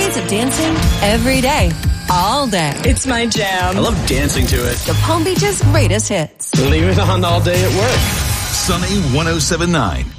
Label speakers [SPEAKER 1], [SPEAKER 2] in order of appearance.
[SPEAKER 1] decades of dancing every day, all day.
[SPEAKER 2] It's my jam.
[SPEAKER 3] I love dancing to it.
[SPEAKER 1] The Palm Beach's greatest hits.
[SPEAKER 3] Leave it on all day at work.
[SPEAKER 4] Sunny 107.9.